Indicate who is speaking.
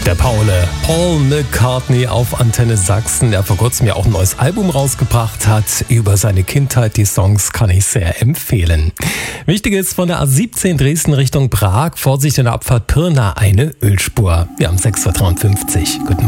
Speaker 1: Der Paul McCartney auf Antenne Sachsen, der vor kurzem ja auch ein neues Album rausgebracht hat. Über seine Kindheit, die Songs kann ich sehr empfehlen. Wichtig ist von der A17 Dresden Richtung Prag, Vorsicht in der Abfahrt Pirna, eine Ölspur. Wir haben 6:53 Uhr. Guten Morgen.